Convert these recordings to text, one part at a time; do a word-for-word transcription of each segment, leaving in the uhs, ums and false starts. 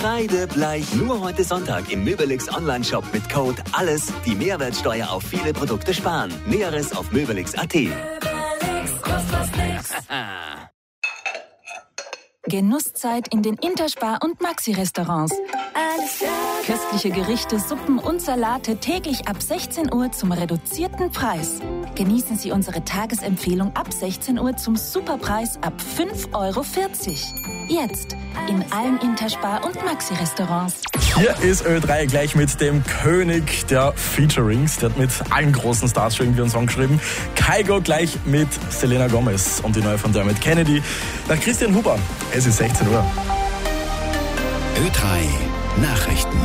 Kreidebleich. Nur heute Sonntag im Möbelix Online-Shop mit Code ALLES die Mehrwertsteuer auf viele Produkte sparen. Näheres auf möbelix punkt at. Genusszeit in den Interspar- und Maxi-Restaurants. Köstliche Gerichte, Suppen und Salate täglich ab sechzehn Uhr zum reduzierten Preis. Genießen Sie unsere Tagesempfehlung ab sechzehn Uhr zum Superpreis ab fünf Euro vierzig. Jetzt in allen Interspar- und Maxi-Restaurants. Hier ist Ö drei gleich mit dem König der Featurings. Der hat mit allen großen Stars schon irgendwie einen Song geschrieben. Kygo gleich mit Selena Gomez und die neue von Dermot Kennedy. Nach Christian Huber. Es ist sechzehn Uhr. Ö drei Nachrichten.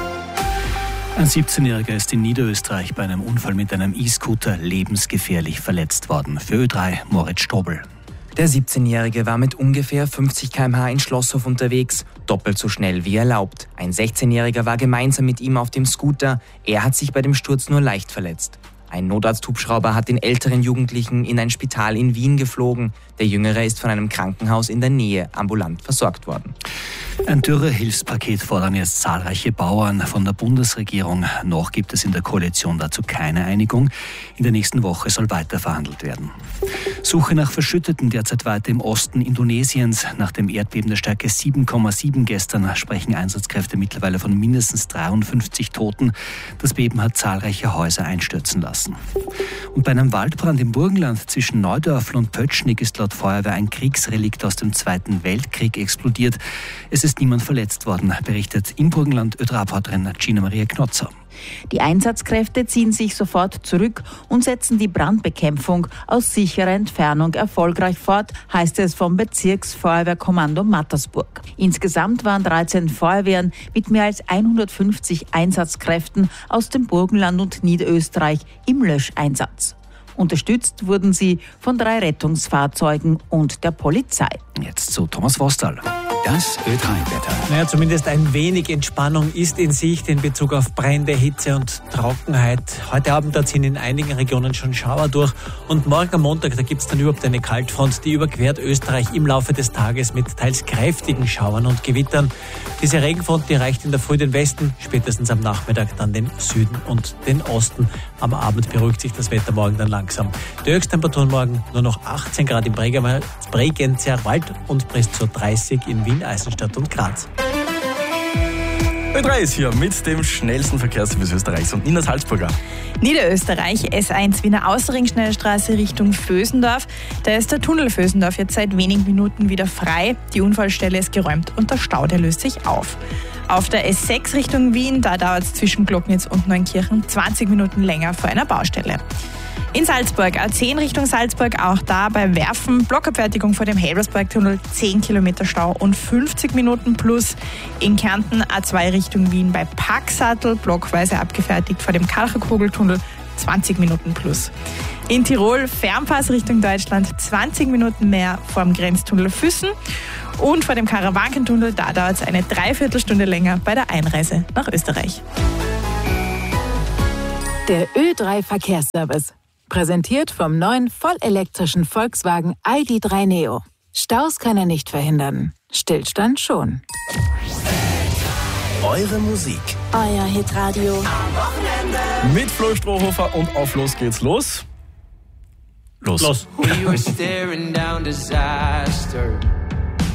Ein siebzehnjähriger ist in Niederösterreich bei einem Unfall mit einem E-Scooter lebensgefährlich verletzt worden. Für Ö drei Moritz Strobel. Der siebzehnjährige war mit ungefähr fünfzig Kilometer pro Stunde in Schlosshof unterwegs, doppelt so schnell wie erlaubt. Ein sechzehnjähriger war gemeinsam mit ihm auf dem Scooter. Er hat sich bei dem Sturz nur leicht verletzt. Ein Notarzthubschrauber hat den älteren Jugendlichen in ein Spital in Wien geflogen. Der Jüngere ist von einem Krankenhaus in der Nähe ambulant versorgt worden. Ein Dürrehilfspaket fordern jetzt zahlreiche Bauern von der Bundesregierung. Noch gibt es in der Koalition dazu keine Einigung. In der nächsten Woche soll weiter verhandelt werden. Suche nach Verschütteten derzeit weiter im Osten Indonesiens. Nach dem Erdbeben der Stärke sieben Komma sieben gestern sprechen Einsatzkräfte mittlerweile von mindestens dreiundfünfzig Toten. Das Beben hat zahlreiche Häuser einstürzen lassen. Und bei einem Waldbrand im Burgenland zwischen Neudörfl und Pötschnig ist laut Feuerwehr ein Kriegsrelikt aus dem Zweiten Weltkrieg explodiert. Es ist niemand verletzt worden, berichtet im Burgenland Ö drei Reporterin Gina Maria Knotzer. Die Einsatzkräfte ziehen sich sofort zurück und setzen die Brandbekämpfung aus sicherer Entfernung erfolgreich fort, heißt es vom Bezirksfeuerwehrkommando Mattersburg. Insgesamt waren dreizehn Feuerwehren mit mehr als hundertfünfzig Einsatzkräften aus dem Burgenland und Niederösterreich im Löscheinsatz. Unterstützt wurden sie von drei Rettungsfahrzeugen und der Polizei. Jetzt zu Thomas Vostal. Das Ö drei Wetter. Naja, zumindest ein wenig Entspannung ist in Sicht in Bezug auf Brände, Hitze und Trockenheit. Heute Abend da ziehen in einigen Regionen schon Schauer durch. Und morgen am Montag, da gibt es dann überhaupt eine Kaltfront, die überquert Österreich im Laufe des Tages mit teils kräftigen Schauern und Gewittern. Diese Regenfront, die erreicht in der Früh den Westen, spätestens am Nachmittag dann den Süden und den Osten. Am Abend beruhigt sich das Wetter morgen dann langsam. Die Höchsttemperaturen morgen nur noch achtzehn Grad im Bregenzerwald und bis zu dreißig in Wien, Eisenstadt und Graz. Ö drei ist hier mit dem schnellsten Verkehrsservice Österreichs und Nina Salzburger. Niederösterreich, S eins Wiener Außerringschnellstraße Richtung Vösendorf. Da ist der Tunnel Vösendorf jetzt seit wenigen Minuten wieder frei. Die Unfallstelle ist geräumt und der Stau, der löst sich auf. Auf der S sechs Richtung Wien, da dauert es zwischen Glocknitz und Neunkirchen zwanzig Minuten länger vor einer Baustelle. In Salzburg, A zehn Richtung Salzburg, auch da bei Werfen, Blockabfertigung vor dem Helbersbergtunnel, zehn Kilometer Stau und fünfzig Minuten plus. In Kärnten, A zwei Richtung Wien bei Packsattel, blockweise abgefertigt vor dem Kalcherkugeltunnel, zwanzig Minuten plus. In Tirol, Fernpass Richtung Deutschland, zwanzig Minuten mehr vor dem Grenztunnel Füssen. Und vor dem Karawankentunnel, da dauert es eine Dreiviertelstunde länger bei der Einreise nach Österreich. Der Ö drei Verkehrsservice. Präsentiert vom neuen vollelektrischen Volkswagen I D drei Neo. Staus kann er nicht verhindern. Stillstand schon. Eure Musik. Euer Hitradio. Mit Flo Strohhofer und auf los geht's los. Los. Los. We were staring down disaster.